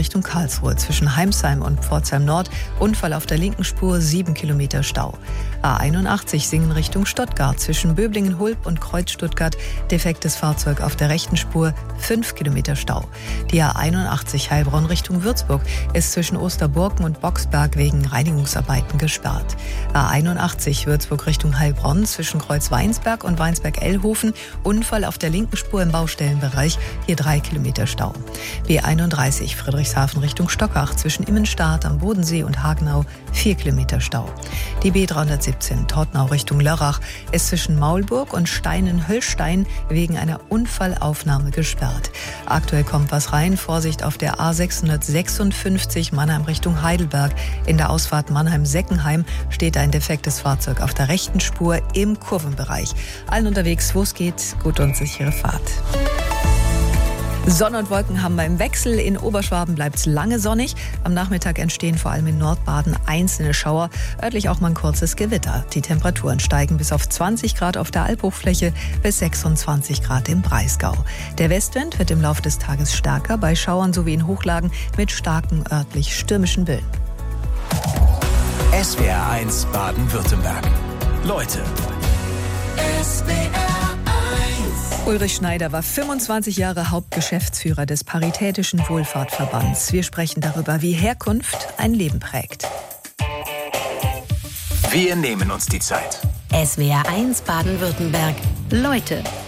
Richtung Karlsruhe. Zwischen Heimsheim und Pforzheim Nord Unfall auf der linken Spur, 7 Kilometer Stau. A81 Singen Richtung Stuttgart. Zwischen Böblingen-Hulb und Kreuz Stuttgart defektes Fahrzeug auf der rechten Spur, 5 Kilometer Stau. Die A81 Heilbronn Richtung Würzburg ist zwischen Osterburken und Boxberg wegen Reinigungsarbeiten gesperrt. A81 Würzburg Richtung Heilbronn zwischen Kreuz Weinsberg und Weinsberg-Ellhofen. Unfall auf der linken Spur im Baustellenbereich, hier 3 Kilometer Stau. B31 Friedrichshafen Richtung Stockach zwischen Immenstadt am Bodensee und Hagenau, 4 Kilometer Stau. Die B317 Todtnau Richtung Lörrach ist zwischen Maulburg und Steinen-Höllstein wegen einer Unfallaufnahme gesperrt. Aktuell kommt was rein. Vorsicht auf der A656 Mannheim Richtung Heidelberg. In der Ausfahrt Mannheim-Seckenheim steht ein defektes Fahrzeug auf der rechten Spur im Kurvenbereich. Allen unterwegs, wo es geht, gute und sichere Fahrt. Sonne und Wolken haben beim Wechsel. In Oberschwaben bleibt es lange sonnig. Am Nachmittag entstehen vor allem in Nordbaden einzelne Schauer. Örtlich auch mal ein kurzes Gewitter. Die Temperaturen steigen bis auf 20 Grad auf der Albhochfläche, bis 26 Grad im Breisgau. Der Westwind wird im Laufe des Tages stärker, bei Schauern sowie in Hochlagen mit starken örtlich stürmischen Böen. SWR1 Baden-Württemberg. Leute. Ulrich Schneider war 25 Jahre Hauptgeschäftsführer des Paritätischen Wohlfahrtverbands. Wir sprechen darüber, wie Herkunft ein Leben prägt. Wir nehmen uns die Zeit. SWR1 Baden-Württemberg. Leute.